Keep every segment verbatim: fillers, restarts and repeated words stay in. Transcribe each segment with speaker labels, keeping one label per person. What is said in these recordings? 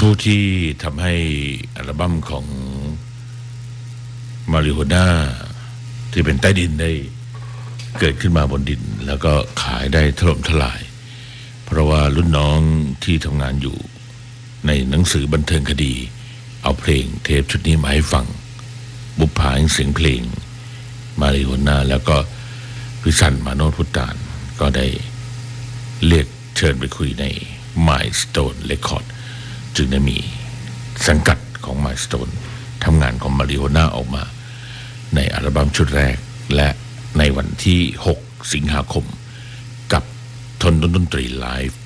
Speaker 1: ผู้ที่ทำให้อัลบั้มของมาริโฮน่าที่เป็นใต้ดินได้เกิดขึ้นมาบนดินแล้วก็ขายได้ถล่มทลายเพราะว่ารุ่นน้องที่ทำงานอยู่ในหนังสือบันเทิงคดีเอาเพลงเทปชุดนี้มาให้ฟังบุปผาแห่งเสียงเพลงมาริโฮน่าแล้วก็พิสันมาโนพุตตานก็ได้เรียกเชิญไปคุยใน Milestone Record จึงได้มีสังกัดของ Milestone ทำงานของมาริโฮน่าออกมาในอัลบั้มชุดแรกและในวันที่หกสิงหาคมกับทนดนตรีไลฟ์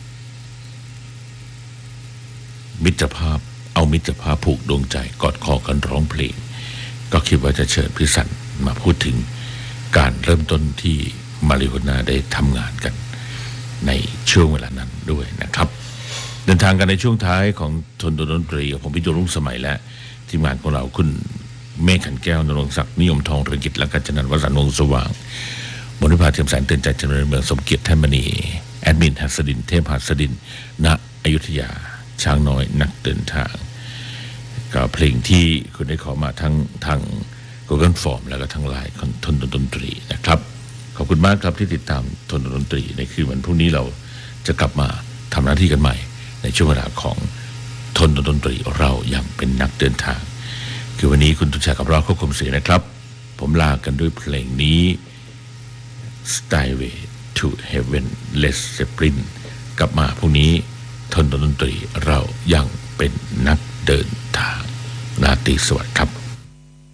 Speaker 1: มิตรภาพเอามิตรภาพผูกดวงใจกอดคอกันร้องเพลงก็คิดว่าจะเชิญพิสันมาพูดถึงการเริ่มต้นที่มาริโฮน่าได้ทำงานกันในช่วงเวลานั้นด้วยนะครับเดินทางกันในช่วงท้ายของทนดนตรีกับผมพิจุรุ่งสมัยและทีมงานของเราคุณเมฆขันแก้วนรงศักดิ์นิยมทองเรืองกิจและกัญจนันท์วสันต์วงศ์สว่างบริพาเทียมแสนเตือนใจเจริญเมืองสมเกียรติแท่นมณีแอดมินหัสดินเทพหัสดินณอยุธยาช้างน้อยนักเดินทางกับเพลงที่คุณได้ขอมาทั้งทาง Google Form แล้วก็ทางไลน์ของทนดนตรีนะครับขอบคุณมากครับที่ติดตามทนดนตรีในคืนวันพรุ่งนี้เราจะกลับมาทำหน้าที่กันใหม่ในช่วงเวลาของทนดนตรีเรายังเป็นนักเดินทางคือวันนี้คุณทุชากับเราควบคุมเสียงนะครับผมลากันด้วยเพลงนี้ Stairway to Heaven Led Zeppelin กลับมาพรุ่งนี้ทนดนตรีเรายังเป็นนักเดินทางราตรีสวัสดิ์ครับ